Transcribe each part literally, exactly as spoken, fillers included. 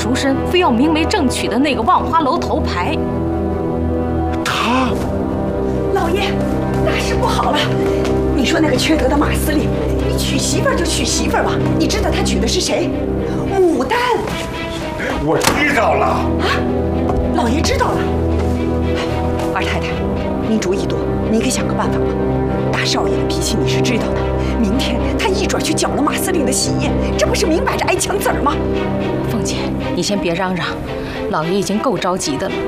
赎身，非要明媒正娶的那个万花楼头牌。 他， 老爷，大事不好了！你说那个缺德的马司令，你娶媳妇儿就娶媳妇儿吧，你知道他娶的是谁？牡丹。 我知道了。 啊，老爷知道了。二太太，你主意多，你给想个办法吧。大少爷的脾气你是知道的，明天他一准去搅了马司令的喜宴，这不是明摆着挨枪子儿吗？ 凤姐，你先别嚷嚷，老爷已经够着急的了。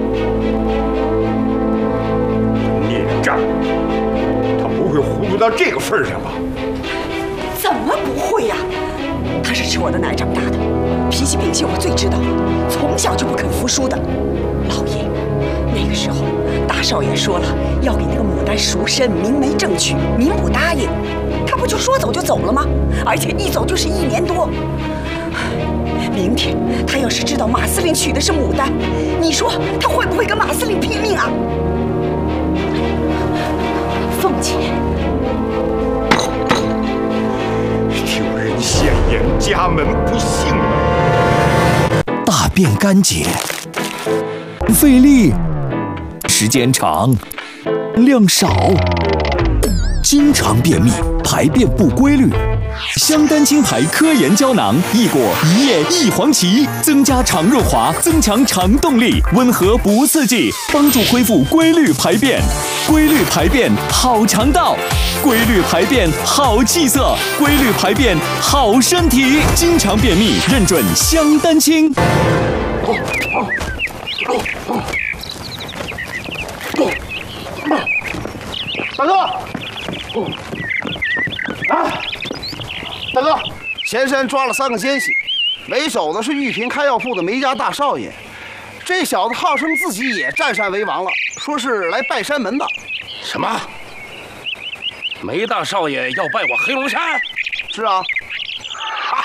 孽障，他不会糊涂到这个份上吧？ 怎么不会呀？他是吃我的奶长大的，脾气秉性我最知道了，从小就不肯服输的。老爷，那个时候大少爷说了要给那个牡丹赎身，明媒正娶，您不答应，他不就说走就走了吗？而且一走就是一年多。明天他要是知道马司令娶的是牡丹，你说他会不会跟马司令拼命啊？ 凤姐， 丢人现眼，家门不幸啊！ 大便干结，费力，时间长，量少，经常便秘，排便不规律。香丹清排科研胶囊，益果一叶一黄芪，增加肠润滑，增强肠动力，温和不刺激，帮助恢复规律排便。规律排便好肠道，规律排便好气色，规律排便好身体。经常便秘，认准香丹清。 大哥，啊！大哥，前山抓了三个奸细，为首的是玉屏开药铺的梅家大少爷。这小子号称自己也占山为王了，说是来拜山门的。 什么？梅大少爷要拜我黑龙山？ 是啊。 哈，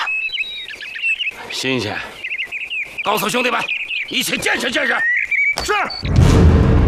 新鲜！告诉兄弟们，一起见识见识。 是。